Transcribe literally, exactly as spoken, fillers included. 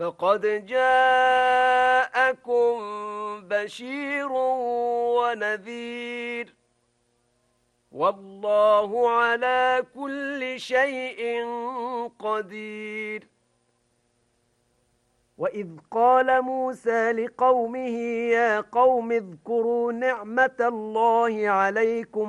فقد جاءكم بشير ونذير والله على كل شيء قدير. وإذ قال موسى لقومه يا قوم اذكروا نعمة الله عليكم